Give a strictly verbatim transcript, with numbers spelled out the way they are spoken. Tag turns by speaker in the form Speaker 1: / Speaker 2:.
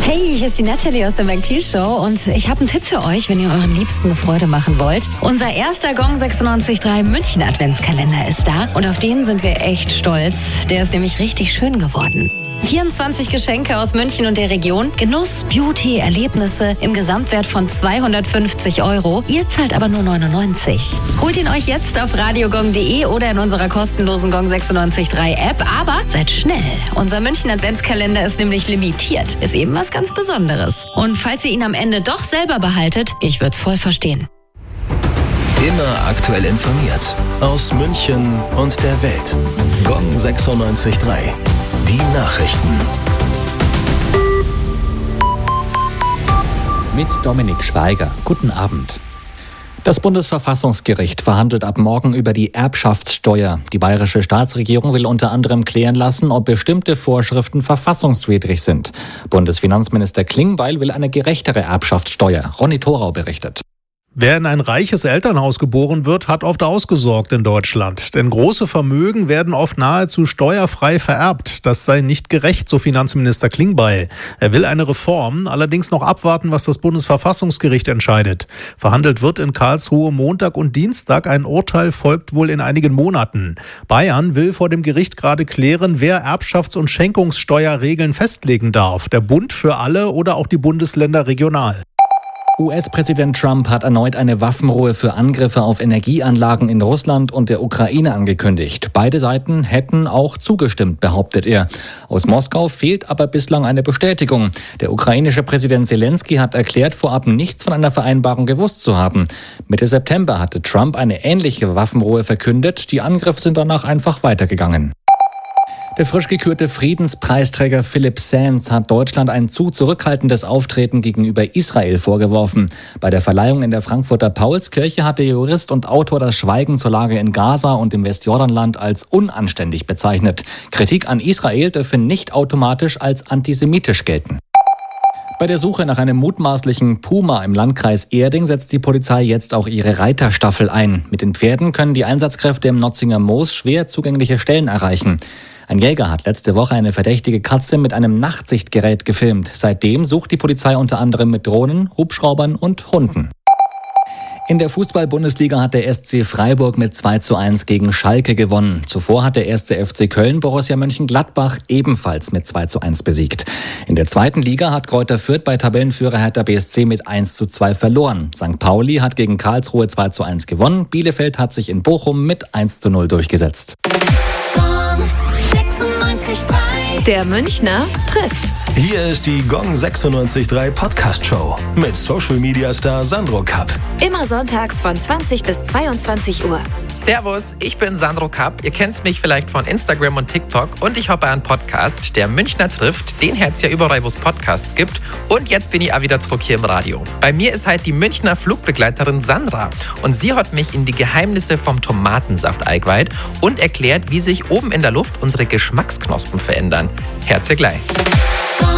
Speaker 1: Hey, hier ist die Natalie aus der McTee Show und ich habe einen Tipp für euch, wenn ihr euren Liebsten eine Freude machen wollt. Unser erster Gong sechsundneunzig Komma drei München Adventskalender ist da und auf den sind wir echt stolz. Der ist nämlich richtig schön geworden. vierundzwanzig Geschenke aus München und der Region, Genuss, Beauty, Erlebnisse im Gesamtwert von zweihundertfünfzig Euro. Ihr zahlt aber nur neunundneunzig. Holt ihn euch jetzt auf radiogong punkt de oder in unserer kostenlosen Gong sechsundneunzig Komma drei App. Aber seid schnell. Unser München Adventskalender ist nämlich limitiert. Ist eben was ganz Besonderes. Und falls ihr ihn am Ende doch selber behaltet, ich würde es voll verstehen.
Speaker 2: Immer aktuell informiert. Aus München und der Welt. Gong sechsundneunzig Komma drei. Die Nachrichten.
Speaker 3: Mit Dominik Schweiger. Guten Abend. Das Bundesverfassungsgericht verhandelt ab morgen über die Erbschaftssteuer. Die bayerische Staatsregierung will unter anderem klären lassen, ob bestimmte Vorschriften verfassungswidrig sind. Bundesfinanzminister Klingbeil will eine gerechtere Erbschaftssteuer. Ronny Thorau berichtet.
Speaker 4: Wer in ein reiches Elternhaus geboren wird, hat oft ausgesorgt in Deutschland. Denn große Vermögen werden oft nahezu steuerfrei vererbt. Das sei nicht gerecht, so Finanzminister Klingbeil. Er will eine Reform, allerdings noch abwarten, was das Bundesverfassungsgericht entscheidet. Verhandelt wird in Karlsruhe Montag und Dienstag. Ein Urteil folgt wohl in einigen Monaten. Bayern will vor dem Gericht gerade klären, wer Erbschafts- und Schenkungssteuerregeln festlegen darf. Der Bund für alle oder auch die Bundesländer regional.
Speaker 3: U S-Präsident Trump hat erneut eine Waffenruhe für Angriffe auf Energieanlagen in Russland und der Ukraine angekündigt. Beide Seiten hätten auch zugestimmt, behauptet er. Aus Moskau fehlt aber bislang eine Bestätigung. Der ukrainische Präsident Zelensky hat erklärt, vorab nichts von einer Vereinbarung gewusst zu haben. Mitte September hatte Trump eine ähnliche Waffenruhe verkündet. Die Angriffe sind danach einfach weitergegangen. Der frisch gekürte Friedenspreisträger Philipp Sands hat Deutschland ein zu zurückhaltendes Auftreten gegenüber Israel vorgeworfen. Bei der Verleihung in der Frankfurter Paulskirche hat der Jurist und Autor das Schweigen zur Lage in Gaza und im Westjordanland als unanständig bezeichnet. Kritik an Israel dürfe nicht automatisch als antisemitisch gelten. Bei der Suche nach einem mutmaßlichen Puma im Landkreis Erding setzt die Polizei jetzt auch ihre Reiterstaffel ein. Mit den Pferden können die Einsatzkräfte im Notzinger Moos schwer zugängliche Stellen erreichen. Ein Jäger hat letzte Woche eine verdächtige Katze mit einem Nachtsichtgerät gefilmt. Seitdem sucht die Polizei unter anderem mit Drohnen, Hubschraubern und Hunden. In der Fußball-Bundesliga hat der S C Freiburg mit zwei zu eins gegen Schalke gewonnen. Zuvor hat der erste F C Köln Borussia Mönchengladbach ebenfalls mit zwei zu eins besiegt. In der zweiten Liga hat Greuther Fürth bei Tabellenführer Hertha B S C mit eins zu zwei verloren. Sankt Pauli hat gegen Karlsruhe zwei zu eins gewonnen. Bielefeld hat sich in Bochum mit eins zu null durchgesetzt.
Speaker 5: Der Münchner trifft.
Speaker 2: Hier ist die Gong sechsundneunzig Komma drei Podcast-Show mit Social-Media-Star Sandro Kapp.
Speaker 5: Immer sonntags von zwanzig bis zweiundzwanzig Uhr.
Speaker 6: Servus, ich bin Sandro Kapp. Ihr kennt mich vielleicht von Instagram und TikTok und ich habe einen Podcast, der Münchner trifft. Den hört's ja überall, wo es Podcasts gibt. Und jetzt bin ich auch wieder zurück hier im Radio. Bei mir ist halt die Münchner Flugbegleiterin Sandra und sie hat mich in die Geheimnisse vom Tomatensaft eingeweiht und erklärt, wie sich oben in der Luft unsere Geschmacksknospen verändern. Herzlich gleich.